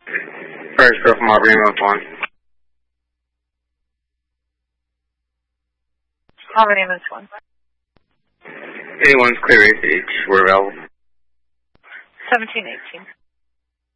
First girl from Aubrey, North 1. Aubrey, North 1. Anyone's clear ACH, we're available. 1718.